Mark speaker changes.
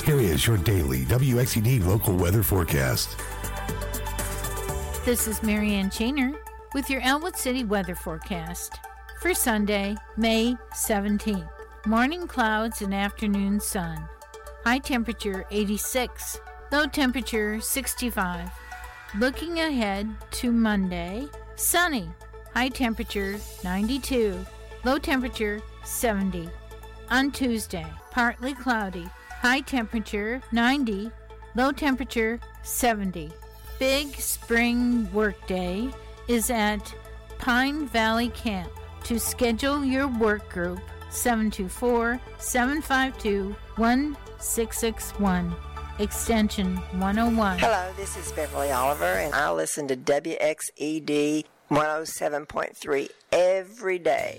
Speaker 1: Here is your daily WXED local weather forecast.
Speaker 2: This is Marianne Chainer with your Elwood City weather forecast for Sunday, May 17th. Morning clouds and afternoon sun. High temperature 86, low temperature 65. Looking ahead to Monday, sunny. High temperature 92, low temperature 70. On Tuesday, partly cloudy. High temperature 90, low temperature 70. Big spring workday is at Pine Valley Camp. To schedule your work group, 724-752-1661, extension 101.
Speaker 3: Hello, this is Beverly Oliver, and I listen to WXED 107.3 every day.